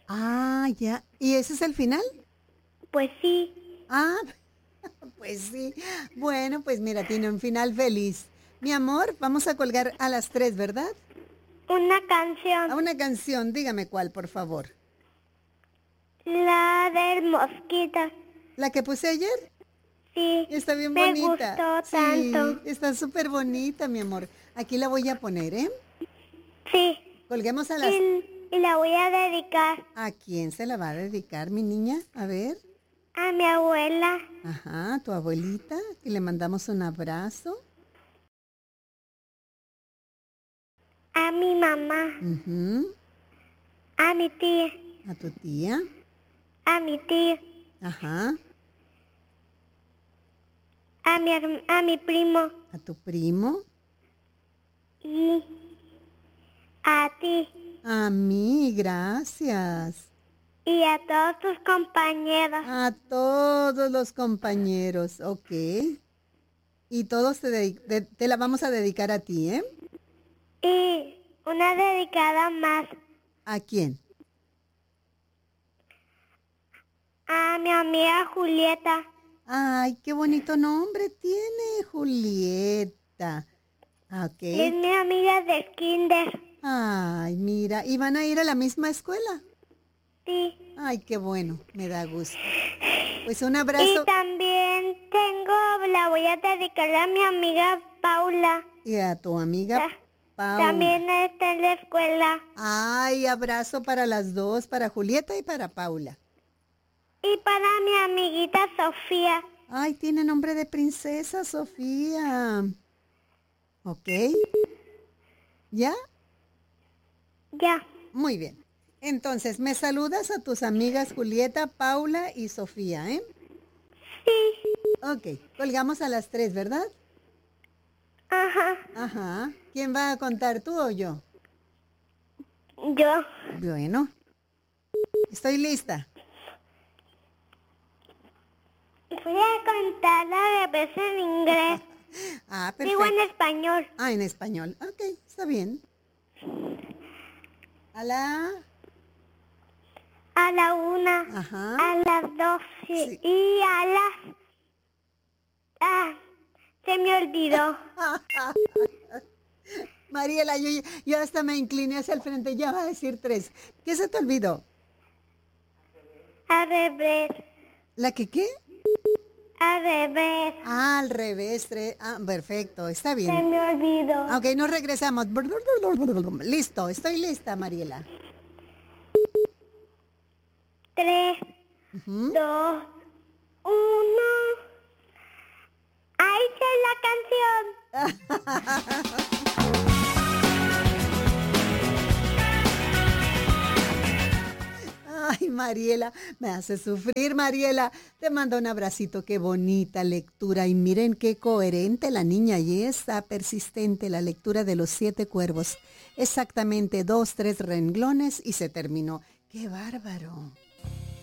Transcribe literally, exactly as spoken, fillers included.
Ah, ya. ¿Y ese es el final? Pues sí. Ah, pues sí. Bueno, pues mira, tiene un final feliz. Mi amor, vamos a colgar a las tres, ¿verdad? Una A canción. una canción, dígame cuál, por favor. La del mosquito. ¿La que puse ayer? Sí. Está bien Me bonita. gustó Sí, tanto. está súper bonita, mi amor. Aquí la voy a poner, ¿eh? Sí. Colguemos a las... Y, y la voy a dedicar ¿A quién se la va a dedicar, mi niña? A ver. a mi abuela, Ajá, tu abuelita, que le mandamos un abrazo. a mi mamá, Ujú, a mi tía, a tu tía. a mi tío, Ajá, a mi, herm- a mi primo a tu primo. y a ti A mí, gracias. y a todos tus compañeros. A todos los compañeros, ok. Y todos te, dedi- te, te la vamos a dedicar a ti, ¿eh? Y una dedicada más ¿A quién? a mi amiga Julieta. Ay, qué bonito nombre tiene, Julieta. Ok. Es mi amiga de kinder. Ay, mira, ¿y van a ir a la misma escuela? Sí. Ay, qué bueno, me da gusto. Pues un Y abrazo también tengo, la voy a dedicar a mi amiga Paula. y a tu amiga Ta- Paula. También está en la escuela. Ay, abrazo para las dos, para Julieta y para Paula. Y para mi amiguita Sofía. Ay, tiene nombre de princesa, Sofía. ¿Ok? ¿Ya? Ya. Muy bien. Entonces, me saludas a tus amigas Julieta, Paula y Sofía, ¿eh? Sí. Ok, colgamos a las tres, ¿verdad? Ajá. Ajá. ¿Quién va a contar, tú o yo? Yo. Bueno, estoy lista. Voy a contar la vez en inglés. Ah, Digo en perfecto. español. Ah, en español. Ok, está bien. A la... A la una. Ajá. A las dos. Sí. Y a las... Ah, se me olvidó. Mariela, yo, yo hasta me incliné hacia el frente, ya va a decir tres. ¿Qué se te olvidó? Al revés. ¿La que qué? Al revés. Ah, al revés. tre- Ah, perfecto, está Se bien. me olvidó. Ok, nos regresamos. Listo, estoy lista, Mariela. Tres, Ujú. dos, uno. Ahí está la canción. Ay, Mariela, me hace sufrir, Mariela. Te mando un abracito, qué bonita lectura. Y miren qué coherente la niña y está persistente la lectura de los siete cuervos. Exactamente dos, tres renglones y se terminó. ¡Qué bárbaro!